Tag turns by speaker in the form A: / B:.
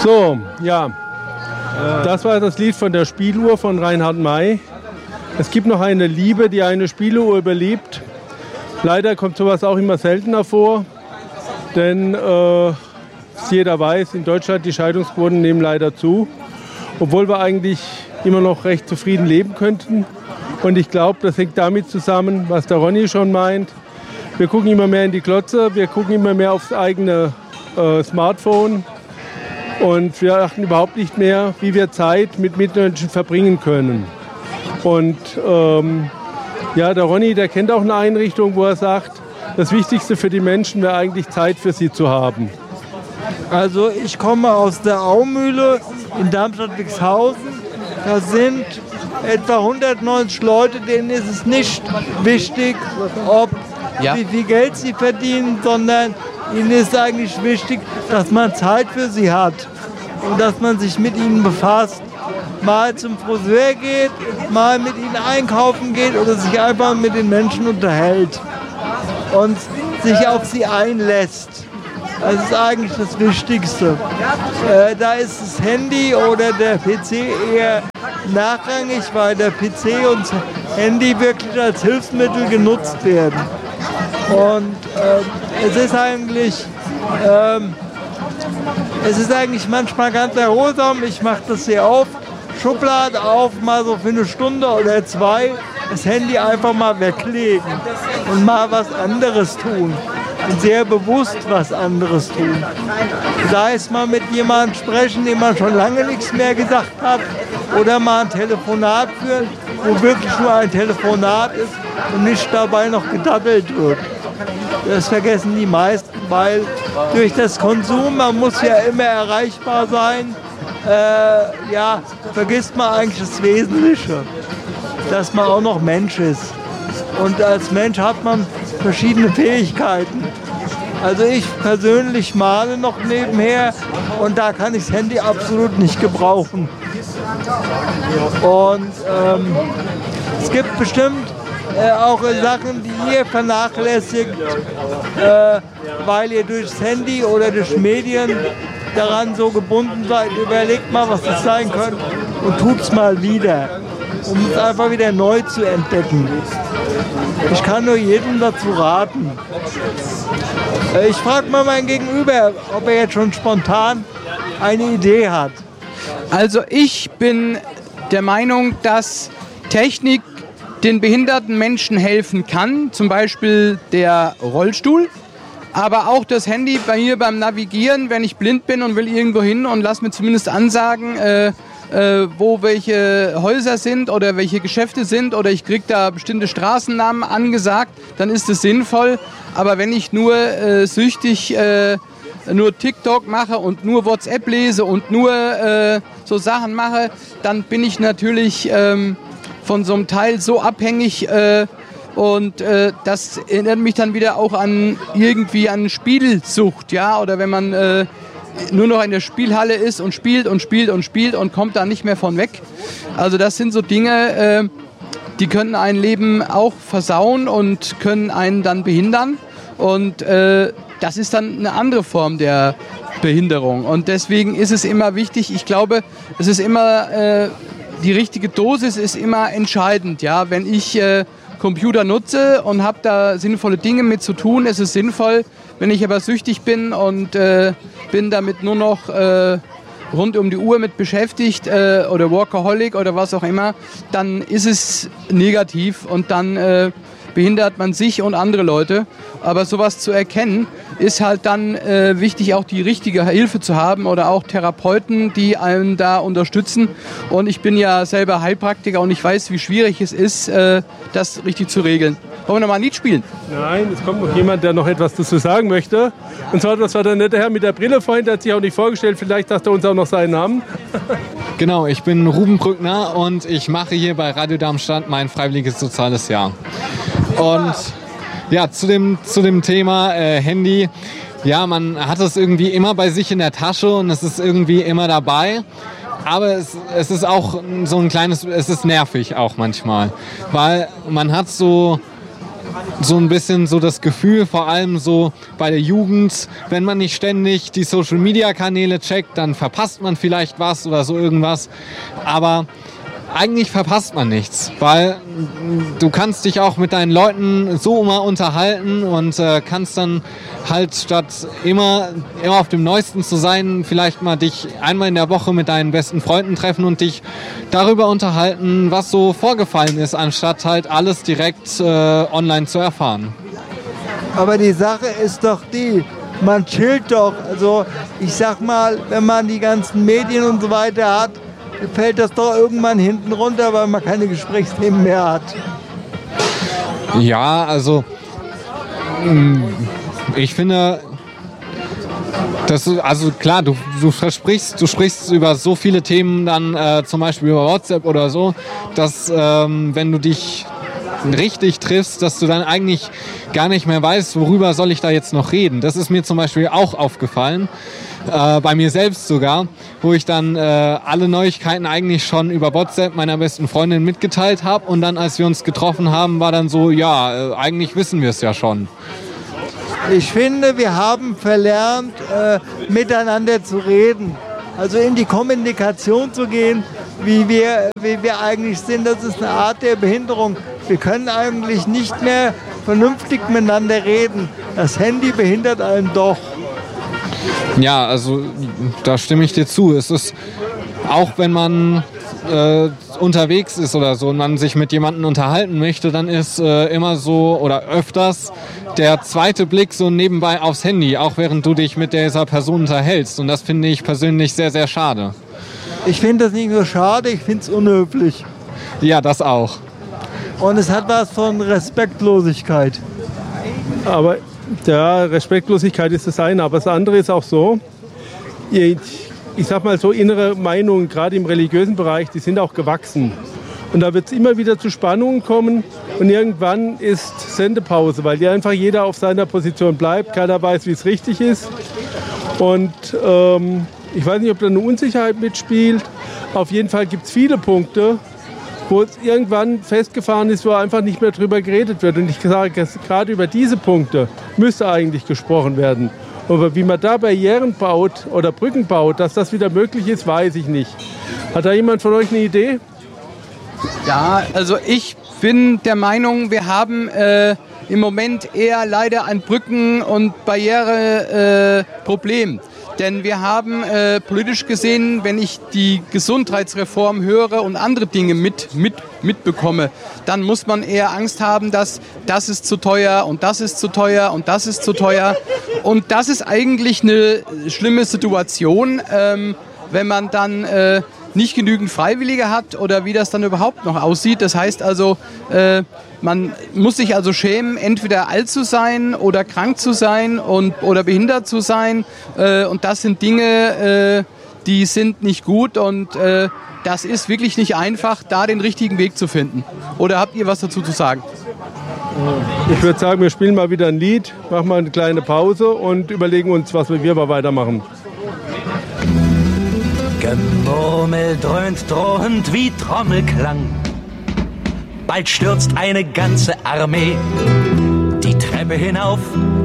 A: So, ja, das war das Lied von der Spieluhr von Reinhard May. Es gibt noch eine Liebe, die eine Spieluhr überlebt. Leider kommt sowas auch immer seltener vor, denn jeder weiß, in Deutschland die Scheidungsquoten nehmen leider zu, obwohl wir eigentlich immer noch recht zufrieden leben könnten. Und ich glaube, das hängt damit zusammen, was der Ronny schon meint. Wir gucken immer mehr in die Glotze, wir gucken immer mehr aufs eigene Smartphone und wir achten überhaupt nicht mehr, wie wir Zeit mit Mitmenschen verbringen können. Und ja, der Ronny, der kennt auch eine Einrichtung, wo er sagt, das Wichtigste für die Menschen wäre eigentlich Zeit für sie zu haben.
B: Also ich komme aus der Aumühle in Darmstadt-Wixhausen. Da sind etwa 190 Leute, denen ist es nicht wichtig, wie viel Geld sie verdienen, sondern ihnen ist eigentlich wichtig, dass man Zeit für sie hat und dass man sich mit ihnen befasst. Mal zum Friseur geht, mal mit ihnen einkaufen geht oder sich einfach mit den Menschen unterhält und sich auf sie einlässt. Das ist eigentlich das Wichtigste. Da ist das Handy oder der PC eher nachrangig, weil der PC und das Handy wirklich als Hilfsmittel genutzt werden. Und es ist eigentlich manchmal ganz erholsam. Ich mache das sehr oft. Schublade auf, mal so für eine Stunde oder zwei, das Handy einfach mal weglegen und mal was anderes tun. Und sehr bewusst was anderes tun. Sei es mal mit jemandem sprechen, dem man schon lange nichts mehr gesagt hat, oder mal ein Telefonat führen, wo wirklich nur ein Telefonat ist und nicht dabei noch gedaddelt wird. Das vergessen die meisten, weil durch das Konsum, man muss ja immer erreichbar sein, vergisst man eigentlich das Wesentliche, dass man auch noch Mensch ist. Und als Mensch hat man verschiedene Fähigkeiten. Also ich persönlich male noch nebenher und da kann ich das Handy absolut nicht gebrauchen. Und es gibt bestimmt auch Sachen, die ihr vernachlässigt, weil ihr durch das Handy oder durch Medien daran so gebunden seid. Überlegt mal, was das sein könnte und tut's mal wieder, um es einfach wieder neu zu entdecken. Ich kann nur jedem dazu raten. Ich frage mal mein Gegenüber, ob er jetzt schon spontan eine Idee hat.
C: Also ich bin der Meinung, dass Technik den behinderten Menschen helfen kann, zum Beispiel der Rollstuhl, aber auch das Handy bei mir beim Navigieren, wenn ich blind bin und will irgendwo hin und lass mir zumindest ansagen, wo welche Häuser sind oder welche Geschäfte sind oder ich kriege da bestimmte Straßennamen angesagt, dann ist es sinnvoll. Aber wenn ich nur süchtig nur TikTok mache und nur WhatsApp lese und nur so Sachen mache, dann bin ich natürlich von so einem Teil so abhängig und das erinnert mich dann wieder auch an Spielsucht, ja, oder wenn man nur noch in der Spielhalle ist und spielt und spielt und spielt und kommt da nicht mehr von weg. Also das sind so Dinge, die können ein Leben auch versauen und können einen dann behindern und das ist dann eine andere Form der Behinderung und deswegen ist es immer wichtig, ich glaube, es ist immer die richtige Dosis ist immer entscheidend, ja, wenn ich Computer nutze und habe da sinnvolle Dinge mit zu tun, ist es sinnvoll. Wenn ich aber süchtig bin und bin damit nur noch rund um die Uhr mit beschäftigt oder Workaholic oder was auch immer, dann ist es negativ und dann behindert man sich und andere Leute. Aber sowas zu erkennen, ist halt dann wichtig, auch die richtige Hilfe zu haben oder auch Therapeuten, die einen da unterstützen. Und ich bin ja selber Heilpraktiker und ich weiß, wie schwierig es ist, das richtig zu regeln. Wollen wir noch mal ein Lied spielen?
A: Nein, es kommt noch jemand, der noch etwas dazu sagen möchte. Und zwar, das war der nette Herr mit der Brille vorhin, der hat sich auch nicht vorgestellt. Vielleicht sagt er uns auch noch seinen Namen.
D: Genau, ich bin Ruben Brückner und ich mache hier bei Radio Darmstadt mein freiwilliges soziales Jahr. Und ja, zu dem Thema Handy, ja, man hat es irgendwie immer bei sich in der Tasche und es ist irgendwie immer dabei. Aber es ist auch so ein kleines, es ist nervig auch manchmal, weil man hat so so ein bisschen so das Gefühl, vor allem so bei der Jugend, wenn man nicht ständig die Social-Media-Kanäle checkt, dann verpasst man vielleicht was oder so irgendwas. Aber eigentlich verpasst man nichts, weil du kannst dich auch mit deinen Leuten so immer unterhalten und kannst dann halt statt immer auf dem Neuesten zu sein, vielleicht mal dich einmal in der Woche mit deinen besten Freunden treffen und dich darüber unterhalten, was so vorgefallen ist, anstatt halt alles direkt online zu erfahren.
B: Aber die Sache ist doch die, man chillt doch. Also ich sag mal, wenn man die ganzen Medien und so weiter hat, fällt das doch irgendwann hinten runter, weil man keine Gesprächsthemen mehr hat.
D: Ja, also ich finde, also klar, du sprichst über so viele Themen dann zum Beispiel über WhatsApp oder so, dass wenn du dich richtig triffst, dass du dann eigentlich gar nicht mehr weißt, worüber soll ich da jetzt noch reden. Das ist mir zum Beispiel auch aufgefallen, bei mir selbst sogar, wo ich dann alle Neuigkeiten eigentlich schon über WhatsApp meiner besten Freundin mitgeteilt habe und dann, als wir uns getroffen haben, war dann so, ja, eigentlich wissen wir es ja schon.
B: Ich finde, wir haben verlernt, miteinander zu reden. Also in die Kommunikation zu gehen, wie wir eigentlich sind. Das ist eine Art der Behinderung. Wir können eigentlich nicht mehr vernünftig miteinander reden. Das Handy behindert einen doch.
D: Ja, also da stimme ich dir zu. Es ist, auch wenn man unterwegs ist oder so und man sich mit jemandem unterhalten möchte, dann ist immer so oder öfters der zweite Blick so nebenbei aufs Handy, auch während du dich mit dieser Person unterhältst. Und das finde ich persönlich sehr, sehr schade.
B: Ich finde das nicht nur schade, ich finde es unhöflich.
D: Ja, das auch.
B: Und es hat was von Respektlosigkeit.
A: Aber ja, Respektlosigkeit ist das eine, aber das andere ist auch so, ich sag mal so, innere Meinungen, gerade im religiösen Bereich, die sind auch gewachsen. Und da wird es immer wieder zu Spannungen kommen und irgendwann ist Sendepause, weil einfach jeder auf seiner Position bleibt, keiner weiß, wie es richtig ist. Und ich weiß nicht, ob da eine Unsicherheit mitspielt. Auf jeden Fall gibt es viele Punkte, wo es irgendwann festgefahren ist, wo einfach nicht mehr drüber geredet wird. Und ich sage, gerade über diese Punkte müsste eigentlich gesprochen werden. Aber wie man da Barrieren baut oder Brücken baut, dass das wieder möglich ist, weiß ich nicht. Hat da jemand von euch eine Idee?
C: Ja, also ich bin der Meinung, wir haben im Moment eher leider ein Brücken- und Barriereproblem. Denn wir haben politisch gesehen, wenn ich die Gesundheitsreform höre und andere Dinge mitbekomme, dann muss man eher Angst haben, dass das ist zu teuer und das ist zu teuer und das ist zu teuer. Und das ist eigentlich eine schlimme Situation, wenn man dann nicht genügend Freiwillige hat oder wie das dann überhaupt noch aussieht. Das heißt also, man muss sich also schämen, entweder alt zu sein oder krank zu sein oder behindert zu sein. Und das sind Dinge, die sind nicht gut und das ist wirklich nicht einfach, da den richtigen Weg zu finden. Oder habt ihr was dazu zu sagen?
A: Ich würde sagen, wir spielen mal wieder ein Lied, machen mal eine kleine Pause und überlegen uns, was wir mal weitermachen.
E: Gemurmel dröhnt drohend wie Trommelklang. Bald stürzt eine ganze Armee die Treppe hinauf